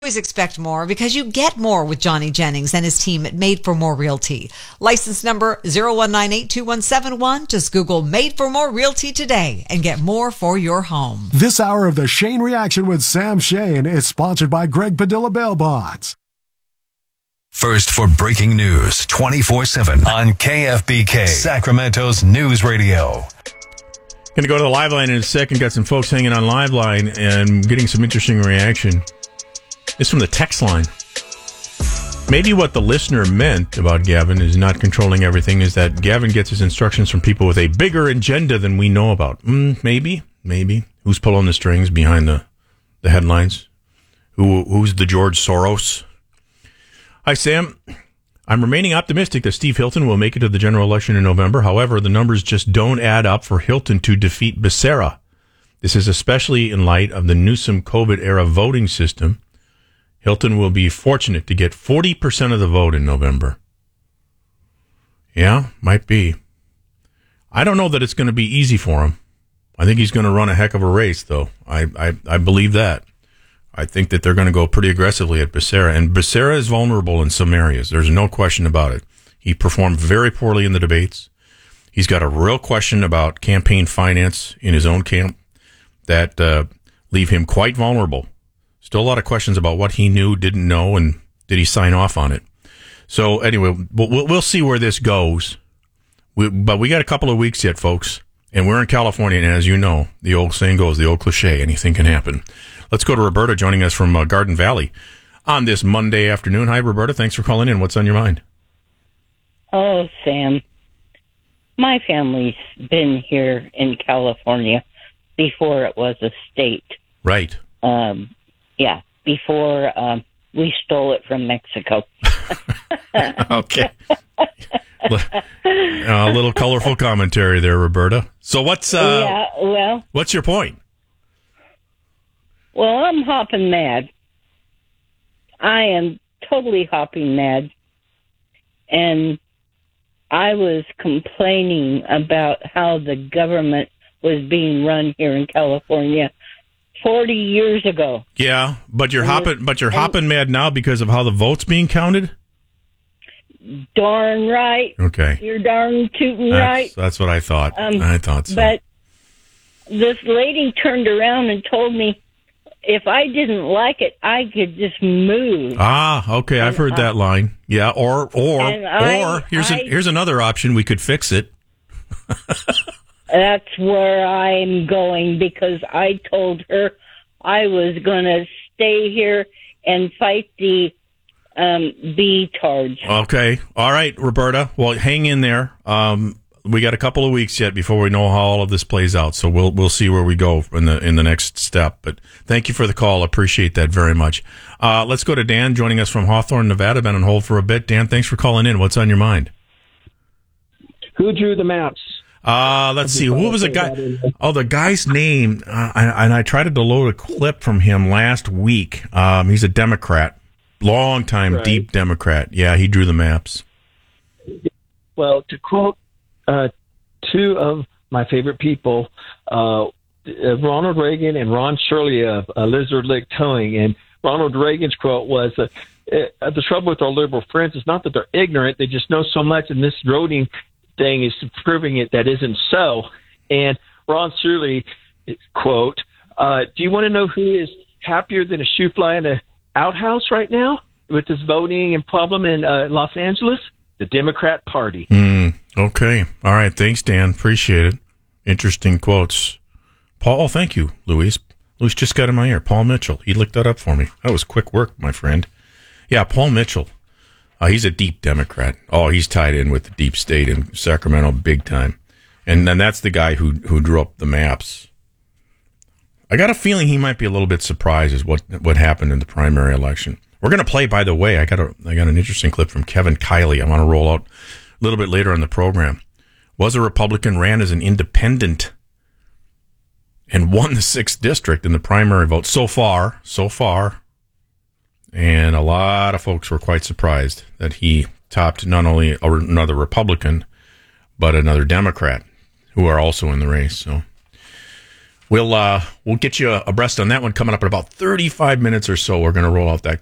Always expect more because you get more with Johnny Jennings and his team at Made for More Realty. License number 01982171. Just Google Made for More Realty today and get more for your home. This hour of the Shane Reaction with Sam Shane is sponsored by Greg Padilla Bail Bonds. First for breaking news 24/7 on KFBK, Sacramento's news radio. Going to go to the live line in a second. Got some folks hanging on live line and getting some interesting reaction. It's from the text line. Maybe what the listener meant about Gavin is not controlling everything is that Gavin gets his instructions from people with a bigger agenda than we know about. Maybe. Who's pulling the strings behind the headlines? Who's the George Soros? Hi, Sam. I'm remaining optimistic that Steve Hilton will make it to the general election in November. However, the numbers just don't add up for Hilton to defeat Becerra. This is especially in light of the Newsom COVID-era voting system. Hilton will be fortunate to get 40% of the vote in November. Yeah, might be. I don't know that it's going to be easy for him. I think he's going to run a heck of a race, though. I believe that. I think that they're going to go pretty aggressively at Becerra. And Becerra is vulnerable in some areas. There's no question about it. He performed very poorly in the debates. He's got a real question about campaign finance in his own camp that leave him quite vulnerable. Still a lot of questions about what he knew, didn't know, and did he sign off on it. So anyway, we'll see where this goes. But we got a couple of weeks yet, folks. And we're in California, and as you know, the old saying goes, the old cliche, anything can happen. Let's go to Roberta joining us from Garden Valley on this Monday afternoon. Hi, Roberta. Thanks for calling in. What's on your mind? Oh, Sam. My family's been here in California before it was a state. Right. Yeah, before we stole it from Mexico. Okay. A little colorful commentary there, Roberta. So what's your point? Well, I'm hopping mad. I am totally hopping mad. And I was complaining about how the government was being run here in California 40 years ago. Yeah, but you're hopping mad now because of how the vote's being counted? Darn right. Okay. You're darn tootin' right. That's what I thought. I thought so. But this lady turned around and told me if I didn't like it, I could just move. Ah, okay. I've heard that line. Yeah, or here's another option. We could fix it. That's where I'm going because I told her I was going to stay here and fight the B-tards. Okay. All right, Roberta. Well, hang in there. We got a couple of weeks yet before we know how all of this plays out. So we'll see where we go in the next step. But thank you for the call. Appreciate that very much. Let's go to Dan joining us from Hawthorne, Nevada. Been on hold for a bit. Dan, thanks for calling in. What's on your mind? Who drew the maps? Let's see. Who was the guy? Oh, the guy's name. And I tried to load a clip from him last week. He's a Democrat. Long time, right. Deep Democrat. Yeah, he drew the maps. Well, to quote two of my favorite people, Ronald Reagan and Ron Shirley of Lizard Lick Towing. And Ronald Reagan's quote was, the trouble with our liberal friends is not that they're ignorant, they just know so much, and this voting thing is proving it that isn't so. And Ron Shirley, quote, do you want to know who is happier than a shoe fly in a outhouse right now with this voting and problem in Los Angeles? The Democrat Party. Okay. All right. Thanks, Dan. Appreciate it. Interesting quotes. Paul, thank you, Luis. Luis just got in my ear. Paul Mitchell. He looked that up for me. That was quick work, my friend. Yeah, Paul Mitchell. He's a deep Democrat. Oh, he's tied in with the deep state in Sacramento big time. And then that's the guy who drew up the maps. I got a feeling he might be a little bit surprised as what happened in the primary election. We're going to play, by the way, I got an interesting clip from Kevin Kiley I want to roll out a little bit later on the program. Was a Republican, ran as an independent, and won the 6th district in the primary vote so far. And a lot of folks were quite surprised that he topped not only another Republican, but another Democrat who are also in the race. So We'll get you abreast on that one coming up in about 35 minutes or so. We're going to roll out that